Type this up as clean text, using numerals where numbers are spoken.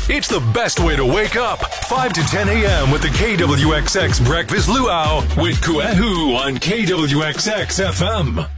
It's the best way to wake up. 5 to 10 a.m. with the KWXX Breakfast Luau with Kuehu on KWXX FM.